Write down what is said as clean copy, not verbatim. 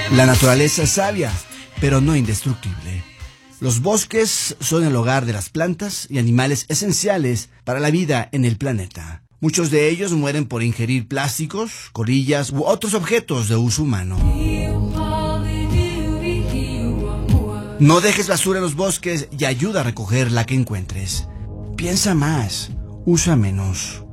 La naturaleza es sabia, pero no indestructible. Los bosques son el hogar de las plantas y animales esenciales para la vida en el planeta. Muchos de ellos mueren por ingerir plásticos, colillas u otros objetos de uso humano. No dejes basura en los bosques y ayuda a recoger la que encuentres. Piensa más, usa menos.